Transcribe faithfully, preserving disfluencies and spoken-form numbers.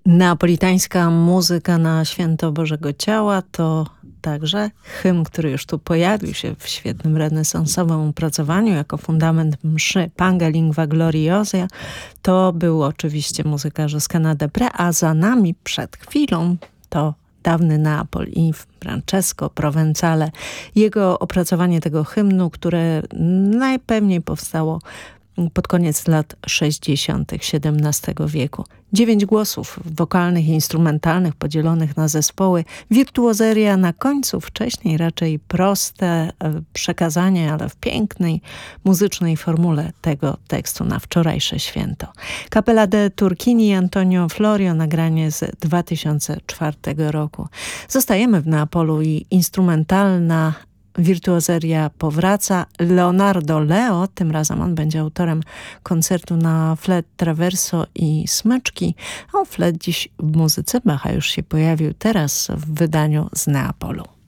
Neapolitańska muzyka na święto Bożego Ciała to także hymn, który już tu pojawił się w świetnym renesansowym opracowaniu jako fundament mszy Pange Lingua Gloriosa. To był oczywiście muzyka Josquina de Prez, a za nami przed chwilą to dawny Neapol i Francesco Provenzale. Jego opracowanie tego hymnu, które najpewniej powstało pod koniec lat sześćdziesiątych siedemnastego wieku. Dziewięć głosów wokalnych i instrumentalnych podzielonych na zespoły. Wirtuozeria na końcu, wcześniej raczej proste przekazanie, ale w pięknej muzycznej formule tego tekstu na wczorajsze święto. Kapela de Turchini i Antonio Florio, nagranie z dwa tysiące czwartego roku. Zostajemy w Neapolu i instrumentalna wirtuozeria powraca. Leonardo Leo, tym razem on będzie autorem koncertu na flet, traverso i smyczki, a flet dziś w muzyce Bacha już się pojawił teraz w wydaniu z Neapolu.